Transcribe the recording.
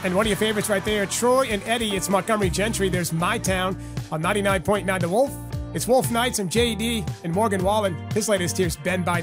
And one of your favorites right there, Troy and Eddie. It's Montgomery Gentry. There's My Town on 99.9 The Wolf. It's Wolf Nights and JD and Morgan Wallen. His latest here's Ben by